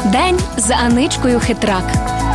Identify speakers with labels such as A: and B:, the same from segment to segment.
A: День з Аничкою Хитрак.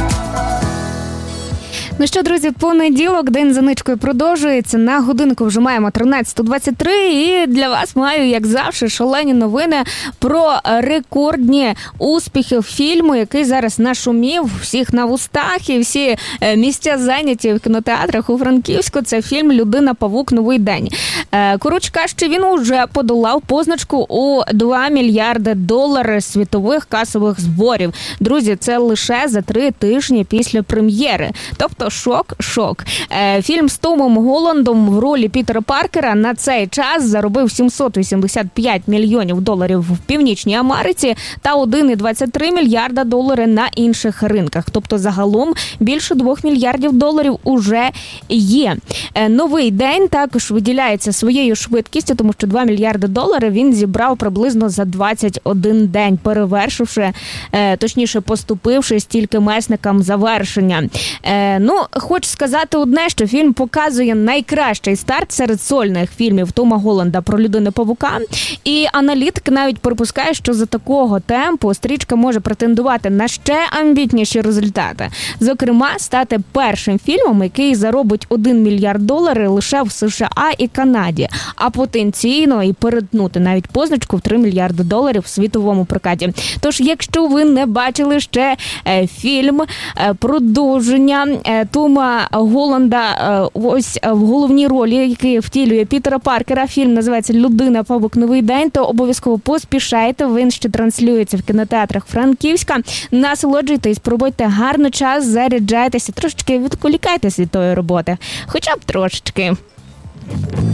B: Ну що, друзі, понеділок, день з Аничкою продовжується. На годинку вже маємо 13:23 і для вас маю, як завжди, шалені новини про рекордні успіхи фільму, який зараз нашумів, всіх на вустах і всі місця зайняті в кінотеатрах у Франківську. Це фільм «Людина-павук. Новий день». Коротше кажучи, він уже подолав позначку у $2 мільярди світових касових зборів. Друзі, це лише за 3 тижні після прем'єри. Тобто шок. Фільм з Томом Голландом в ролі Пітера Паркера на цей час заробив $785 мільйонів в Північній Америці та $1,23 мільярда на інших ринках. Тобто загалом більше $2 мільярдів уже є. Новий день також виділяється своєю швидкістю, тому що $2 мільярди він зібрав приблизно за 21 день, перевершивши, точніше поступивши стільки месникам завершення. Хочу сказати одне, що фільм показує найкращий старт серед сольних фільмів Тома Голланда про людину-павука. І аналітики навіть припускають, що за такого темпу стрічка може претендувати на ще амбітніші результати. Зокрема, стати першим фільмом, який заробить $1 мільярд лише в США і Канаді, а потенційно і перетнути навіть позначку в $3 мільярди в світовому прокаті. Тож, якщо ви не бачили ще фільм продовження Тома Голланда ось в головній ролі, який втілює Пітера Паркера, фільм називається «Людина-павук. Новий день», то обов'язково поспішайте, він ще транслюється в кінотеатрах Франківська. Насолоджуйтесь, проводьте гарний час, заряджайтеся, трошечки відволікайтеся від тої роботи. Хоча б трошечки.